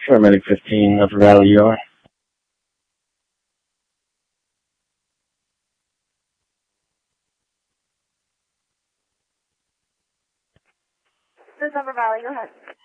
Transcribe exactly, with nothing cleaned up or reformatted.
Paramedic fifteen, Upper Valley E R. This is Upper Valley, go ahead.